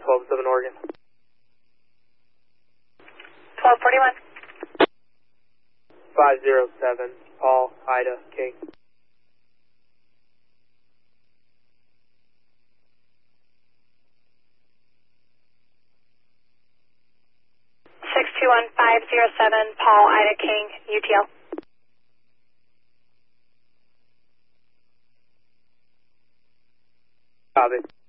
12-7 Oregon. 1241. 507, Paul, Ida, King. 621-507, Paul, Ida, King, UTL. Copy.